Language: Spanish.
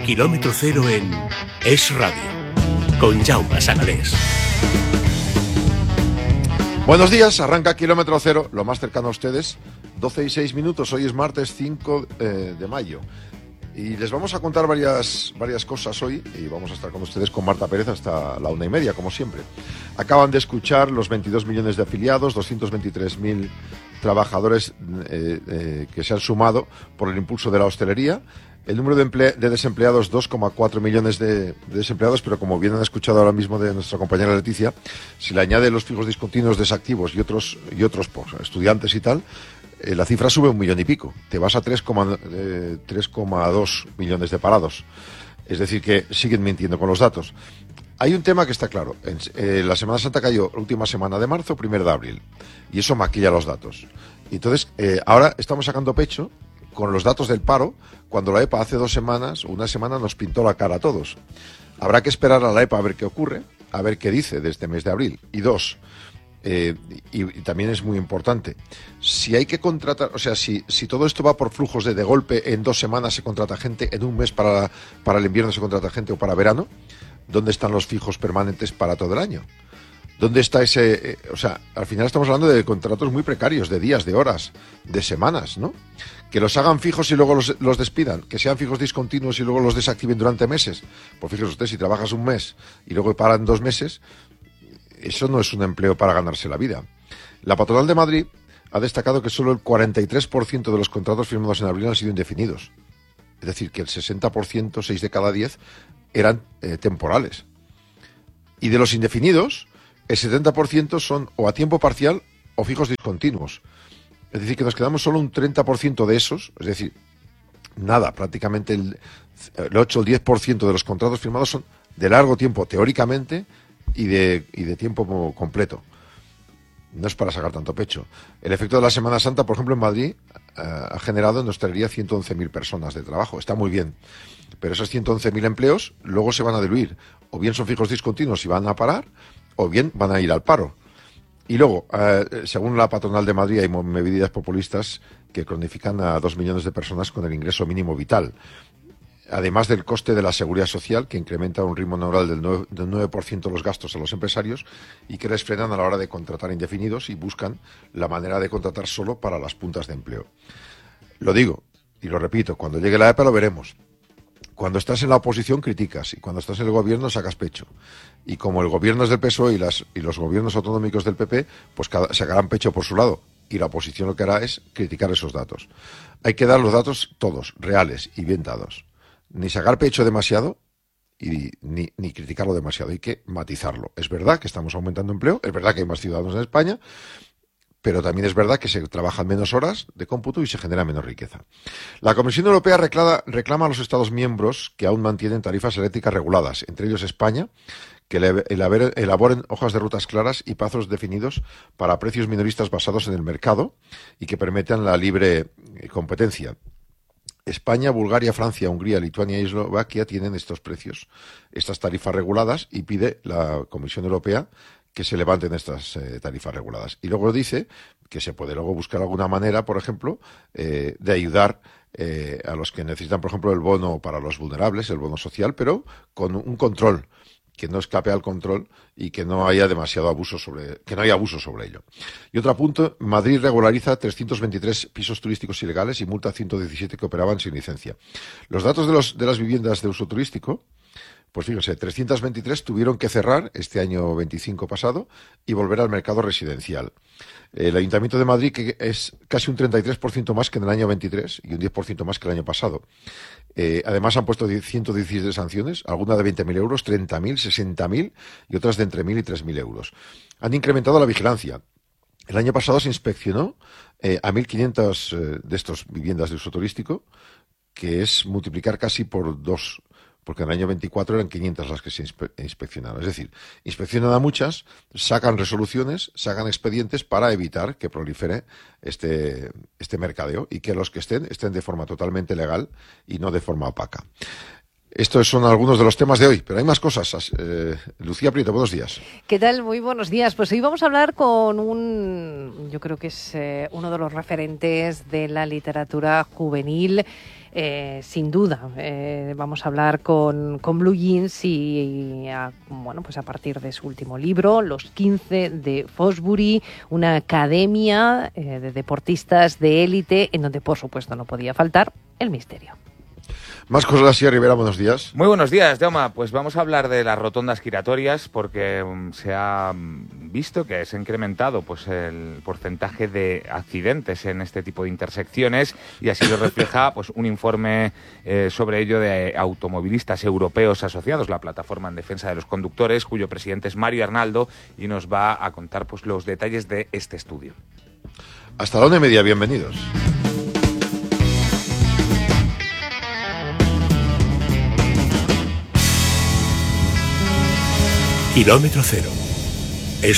Kilómetro Cero en Es Radio, con Jaume Sagalés. Buenos días, arranca Kilómetro Cero, lo más cercano a ustedes, 12 y 6 minutos, hoy es martes 5 de mayo. Y les vamos a contar varias cosas hoy, y vamos a estar con ustedes con Marta Pérez hasta la 1:30, como siempre. Acaban de escuchar los 22 millones de afiliados, 223.000 trabajadores que se han sumado por el impulso de la hostelería. El número de desempleados, 2,4 millones de desempleados, pero como bien han escuchado ahora mismo de nuestra compañera Leticia, si le añade los fijos discontinuos desactivos y otros pues, estudiantes y tal, la cifra sube 1 millón y pico. Te vas a 3,2 millones de parados. Es decir, que siguen mintiendo con los datos. Hay un tema que está claro. La Semana Santa cayó última semana de marzo, 1 de abril. Y eso maquilla los datos. Y entonces, ahora estamos sacando pecho con los datos del paro, cuando la EPA hace 2 semanas, una semana, nos pintó la cara a todos. Habrá que esperar a la EPA a ver qué ocurre, a ver qué dice de este mes de abril. Y dos, y también es muy importante, si hay que contratar, o sea, si todo esto va por flujos de golpe, en 2 semanas se contrata gente, en un mes para el invierno se contrata gente o para verano, ¿dónde están los fijos permanentes para todo el año? ¿Dónde está ese...? O sea, al final estamos hablando de contratos muy precarios, de días, de horas, de semanas, ¿no? Que los hagan fijos y luego los despidan, que sean fijos discontinuos y luego los desactiven durante meses. Pues fíjese usted, si trabajas un mes y luego paran 2 meses, eso no es un empleo para ganarse la vida. La Patronal de Madrid ha destacado que solo el 43% de los contratos firmados en abril han sido indefinidos. Es decir, que el 60%, 6 de cada 10, eran temporales. Y de los indefinidos, el 70% son o a tiempo parcial o fijos discontinuos. Es decir, que nos quedamos solo un 30% de esos, es decir, nada, prácticamente el 8 o el 10% de los contratos firmados son de largo tiempo, teóricamente, y de tiempo completo. No es para sacar tanto pecho. El efecto de la Semana Santa, por ejemplo, en Madrid, ha generado en hostelería 111.000 personas de trabajo. Está muy bien. Pero esos 111.000 empleos luego se van a diluir. O bien son fijos discontinuos y van a parar, o bien van a ir al paro. Y luego, según la Patronal de Madrid, hay medidas populistas que cronifican a 2 millones de personas con el ingreso mínimo vital. Además del coste de la seguridad social, que incrementa a un ritmo anual del 9% los gastos a los empresarios y que les frenan a la hora de contratar indefinidos y buscan la manera de contratar solo para las puntas de empleo. Lo digo y lo repito, cuando llegue la EPA lo veremos. Cuando estás en la oposición criticas y cuando estás en el gobierno sacas pecho. Y como el gobierno es del PSOE y los gobiernos autonómicos del PP, pues sacarán pecho por su lado. Y la oposición lo que hará es criticar esos datos. Hay que dar los datos todos, reales y bien dados. Ni sacar pecho demasiado ni criticarlo demasiado. Hay que matizarlo. Es verdad que estamos aumentando empleo, es verdad que hay más ciudadanos en España, pero también es verdad que se trabajan menos horas de cómputo y se genera menos riqueza. La Comisión Europea reclama a los Estados miembros que aún mantienen tarifas eléctricas reguladas, entre ellos España, que elaboren hojas de rutas claras y plazos definidos para precios minoristas basados en el mercado y que permitan la libre competencia. España, Bulgaria, Francia, Hungría, Lituania y Eslovaquia tienen estos precios, estas tarifas reguladas, y pide la Comisión Europea que se levanten estas tarifas reguladas. Y luego dice que se puede luego buscar alguna manera, por ejemplo, de ayudar a los que necesitan, por ejemplo, el bono para los vulnerables, el bono social, pero con un control, que no escape al control y que no haya que no haya abuso sobre ello. Y otro punto, Madrid regulariza 323 pisos turísticos ilegales y multa a 117 que operaban sin licencia. Los datos de las viviendas de uso turístico, pues fíjense, 323 tuvieron que cerrar este año 25 pasado y volver al mercado residencial. El Ayuntamiento de Madrid, que es casi un 33% más que en el año 23 y un 10% más que el año pasado. Además han puesto 117 sanciones, algunas de 20.000 euros, 30.000, 60.000 y otras de entre 1.000 y 3.000 euros. Han incrementado la vigilancia. El año pasado se inspeccionó a 1.500 de estas viviendas de uso turístico, que es multiplicar casi por 2, porque en el año 24 eran 500 las que se inspeccionaron. Es decir, inspeccionan a muchas, sacan resoluciones, sacan expedientes para evitar que prolifere este mercadeo y que los que estén de forma totalmente legal y no de forma opaca. Estos son algunos de los temas de hoy, pero hay más cosas. Lucía Prieto, buenos días. ¿Qué tal? Muy buenos días. Pues hoy vamos a hablar con yo creo que es uno de los referentes de la literatura juvenil, sin duda. Vamos a hablar con Blue Jeans y bueno, pues a partir de su último libro, Los 15 de Fosbury, una academia de deportistas de élite en donde, por supuesto, no podía faltar el misterio. Más cosas así, Rivera, buenos días. Muy buenos días, Jaume. Pues vamos a hablar de las rotondas giratorias porque se ha visto que se ha incrementado pues el porcentaje de accidentes en este tipo de intersecciones y así lo refleja pues un informe sobre ello de automovilistas europeos asociados, la plataforma en defensa de los conductores, cuyo presidente es Mario Arnaldo y nos va a contar pues los detalles de este estudio. Hasta la 1:30, bienvenidos. Kilómetro cero.